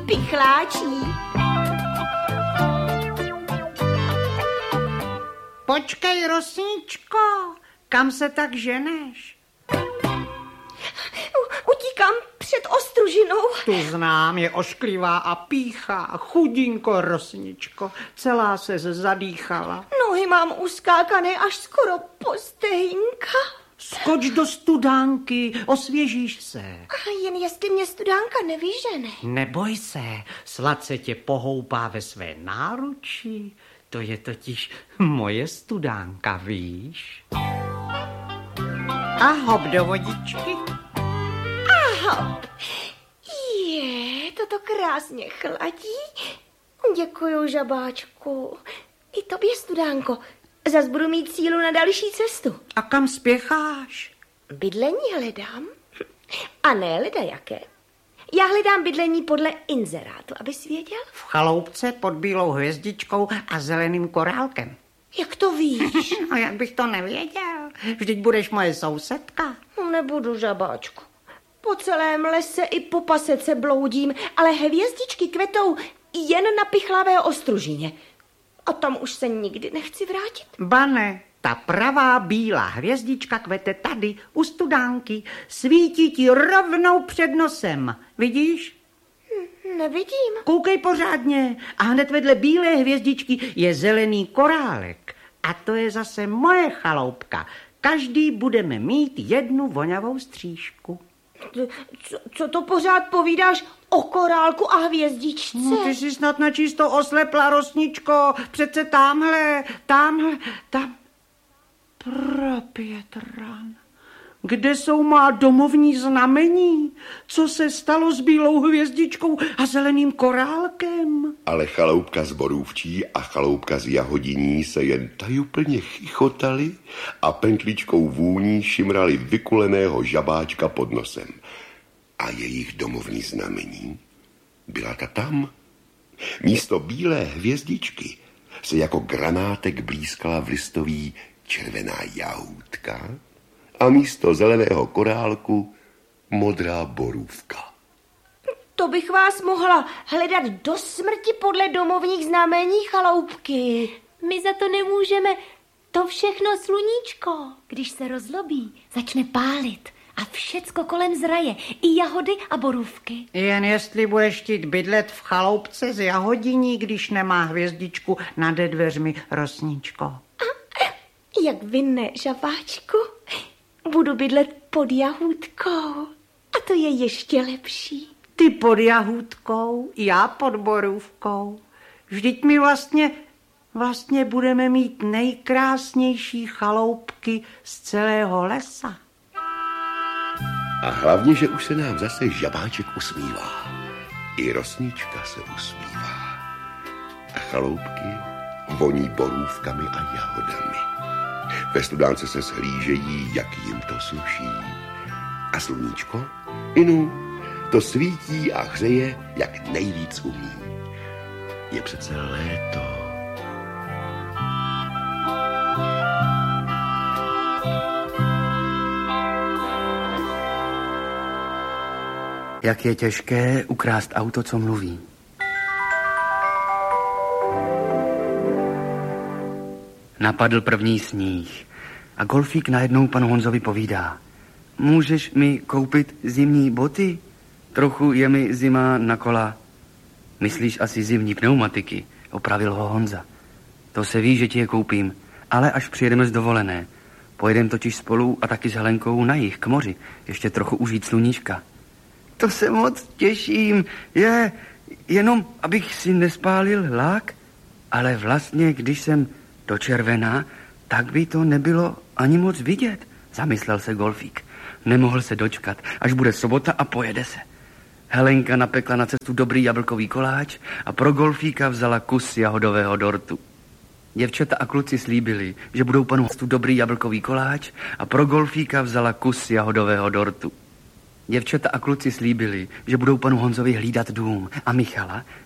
pichláčí. Počkej, Rosničko, kam se tak ženeš? Utíkám před ostružinou. Tu znám, je ošklivá a píchá. Chudinko, Rosničko, celá se zadýchala. Nohy mám uskákané až skoro po stehínka. Skoč do studánky, osvěžíš se. Jen jestli mě studánka nevyžene. Neboj se, sladce tě pohoupá ve své náruči. To je totiž moje studánka, víš? A hop do vodičky. Ahop. Toto krásně chladí. Děkuju, žabáčku. I tobě, studánko. Zas budu mít sílu na další cestu. A kam spěcháš? Bydlení hledám. A ne ledajaké. Já hledám bydlení podle inzerátu, abys věděl. V chaloupce pod bílou hvězdičkou a zeleným korálkem. Jak to víš? A jak bych to nevěděl? Vždyť budeš moje sousedka. Nebudu, žabáčku. Po celém lese i po pasece bloudím, ale hvězdičky kvetou jen na pichlavé ostružině. A tam už se nikdy nechci vrátit. Bane, ta pravá bílá hvězdička kvete tady u studánky. Svítí ti rovnou před nosem. Vidíš? Nevidím. Koukej pořádně. A hned vedle bílé hvězdičky je zelený korálek. A to je zase moje chaloupka. Každý budeme mít jednu vonavou střížku. Co to pořád povídáš o korálku a hvězdičce? No, ty jsi snad načisto oslepla, Rosničko. Přece tamhle. Propětran. Kde jsou má domovní znamení? Co se stalo s bílou hvězdičkou a zeleným korálkem? Ale chaloupka z borůvčí a chaloupka z jahodiní se jen tajuplně chichotali a pentličkou vůní šimrali vykuleného žabáčka pod nosem. A jejich domovní znamení byla ta tam. Místo bílé hvězdičky se jako granátek blízkala v listový červená jahůdka a místo zeleného korálku modrá borůvka. To bych vás mohla hledat do smrti podle domovních znamení chaloupky. My za to nemůžeme. To všechno sluníčko, když se rozlobí, začne pálit a všecko kolem zraje, i jahody a borůvky. Jen jestli budeš chtít bydlet v chaloupce z jahodiní, když nemá hvězdičku nade dveřmi, Rosničko. Jak vy ne, žabáčku? Budu bydlet pod jahůdkou. A to je ještě lepší. Ty pod jahůdkou, já pod borůvkou. Vždyť my vlastně budeme mít nejkrásnější chaloupky z celého lesa. A hlavně, že už se nám zase žabáček usmívá. I Rosnička se usmívá. A chaloupky voní borůvkami a jahodami. Ve studánce se shlížejí, jak jim to sluší. A sluníčko, inu, to svítí a hřeje, jak nejvíc umí. Je přece léto. Jak je těžké ukrást auto, co mluví. Napadl první sníh a golfík najednou panu Honzovi povídá. Můžeš mi koupit zimní boty? Trochu je mi zima na kola. Myslíš asi zimní pneumatiky, opravil ho Honza. To se ví, že ti je koupím, ale až přijedeme z dovolené. Pojedeme totiž spolu a taky s Helenkou na jih k moři, ještě trochu užít sluníčka. To se moc těším, jenom abych si nespálil lák, ale vlastně, když jsem do červená, tak by to nebylo ani moc vidět, zamyslel se golfík. Nemohl se dočkat, až bude sobota a pojede se. Helenka napekla na cestu dobrý jablkový koláč a pro golfíka vzala kus jahodového dortu. Děvčata a kluci slíbili, že budou panu Honzu dobrý jablkový koláč a pro golfíka vzala kus jahodového dortu. Děvčata a kluci slíbili, že budou panu Honzovi hlídat dům a Michala